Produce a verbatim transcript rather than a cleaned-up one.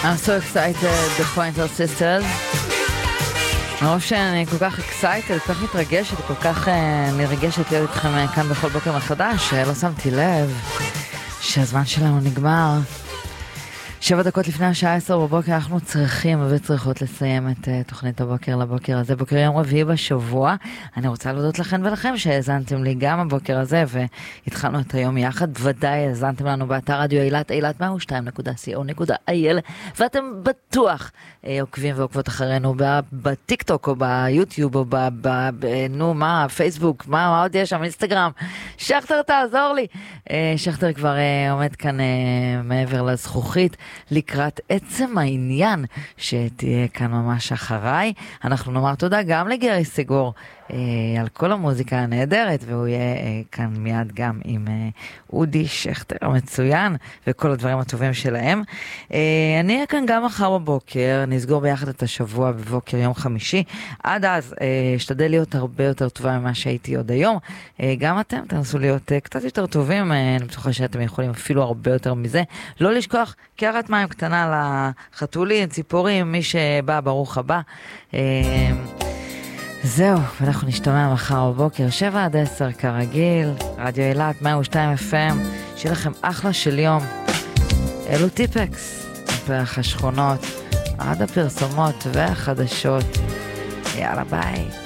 I'm so excited, the Pointer Sisters. מרוב שאני כל כך excited, כל כך מתרגשת, כל כך uh, נרגשת להיות איתכם כאן בכל בוקר מחדש, לא שמתי לב שהזמן שלנו נגמר. שבע דקות לפני השעה עשר בבוקר אנחנו צריכים וצריכות לסיים את uh, תוכנית הבוקר לבוקר הזה, בוקר יום רביעי בשבוע. אני רוצה להודות לכם ולכם שהאזנתם לי גם הבוקר הזה והתחלנו את היום יחד. ודאי האזנתם לנו באתר רדיו אילת, אילת מאה ושתיים נקודה סי או נקודה איי אל, ואתם בטוח uh, עוקבים ועוקבות אחרינו בטיק טוק או ביוטיוב או ב... ב, ב נו מה, פייסבוק, מה, מה עוד יש שם, אינסטגרם. שכתר תעזור לי. uh, שכתר כבר uh, עומד כאן uh, מעבר לזכוכית לקראת עצם העניין שתהיה כאן ממש אחריי. אנחנו נאמר תודה גם לגרי סגור אה, על כל המוזיקה הנהדרת, והוא יהיה אה, כאן מיד גם עם אה, אודי שכתר המצוין וכל הדברים הטובים שלהם. אה, אני אהיה כאן גם מחר בבוקר, נסגור ביחד את השבוע בבוקר יום חמישי. עד אז אה, אשתדל להיות הרבה יותר טובה ממה שהייתי עוד היום. אה, גם אתם תנסו להיות אה, קצת יותר טובים, אה, אני בטוחה שאתם יכולים אפילו הרבה יותר מזה. לא לשכוח קערת מים קטנה לחתולים, ציפורים, מי שבא ברוך הבא. זהו, ואנחנו נשתמע מחר בבוקר, שבע עד עשר כרגיל, רדיו אילת, מאה ושתיים אף אם, שיהיה לכם אחלה של יום. אלו טיפקס, פרח השכונות, עד הפרסומות והחדשות. יאללה ביי.